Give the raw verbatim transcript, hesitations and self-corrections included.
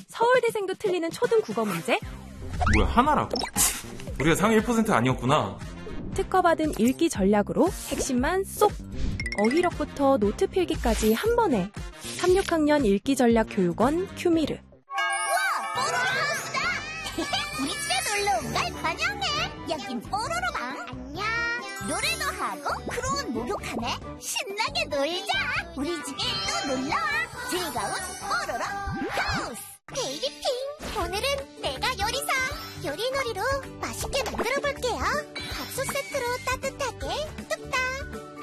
서울대생도 틀리는 초등 국어 문제? 뭐야, 하나라고? 우리가 상위 일 퍼센트 아니었구나. 특허받은 읽기 전략으로 핵심만 쏙! 어휘력부터 노트 필기까지 한 번에. 삼, 육 학년 읽기 전략 교육원 큐미르. 우와! 뽀로로하우스다! 우리 집에 놀러 온 걸 환영해! 여긴 뽀로로방! 안녕! 노래도 하고 크로운 목욕하네! 신나게 놀자! 우리 집에 또 놀러와!